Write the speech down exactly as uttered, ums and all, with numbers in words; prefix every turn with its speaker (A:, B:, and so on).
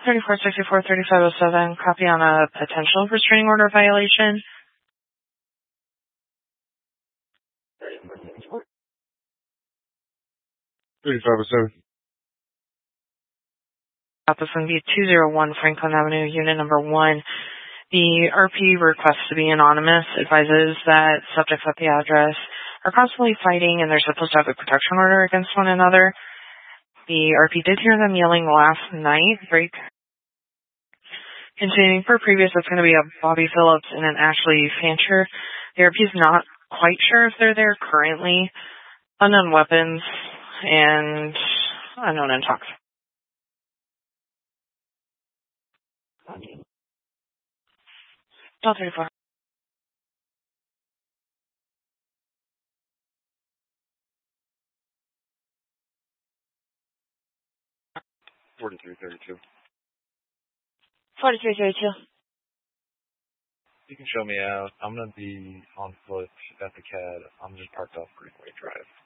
A: thirty-four sixty-four thirty-five oh seven, copy on a potential restraining order violation.
B: thirty-five oh seven.
A: This would be two oh one Franklin Avenue, unit number one. The R P requests to be anonymous, advises that subjects at the address are constantly fighting and they're supposed to have a protection order against one another. The R P did hear them yelling last night. Break. Continuing for previous, it's going to be a Bobby Phillips and an Ashley Fancher. The R P is not quite sure if they're there currently. Unknown weapons and unknown intox. Delta thirty-four.
B: forty-three thirty-two.
A: forty-three thirty-two.
B: You can show me out. I'm going to be on foot at the C A D. I'm just parked off Greenway Drive.